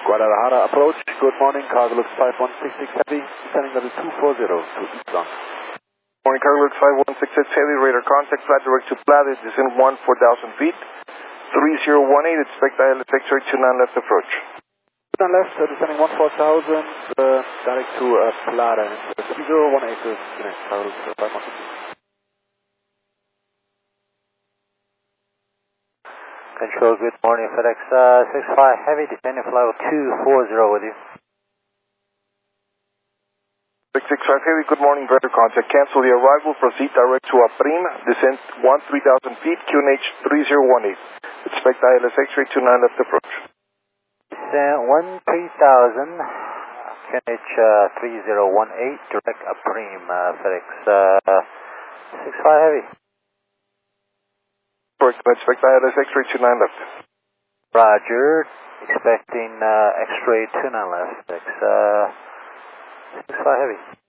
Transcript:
Guadalajara approach, good morning, Cargo looks 5166 Heavy, descending level 240 to eastbound. Morning, Cargo looks 5166 Heavy, radar contact, flat direct to flat, it is in 4,000 feet, 3018, expect ILS X-ray 29 left approach. 29 left, descending 14,000, direct to Plata, 3018 to Cargo looks 5166. Control, good morning, FedEx 65 Heavy, descending flight level 240 with you. 665 Heavy, good morning, radar contact, cancel the arrival, proceed direct to Aprim, descent 13,000 feet, QNH 3018. Expect ILS X-ray 29 left approach. Descent 13,000, QNH 3018, direct Aprim, FedEx 65 Heavy. Correct, expect ILS X-ray 29 left. Roger, expecting X-ray 29 left, FedEx 65 Heavy.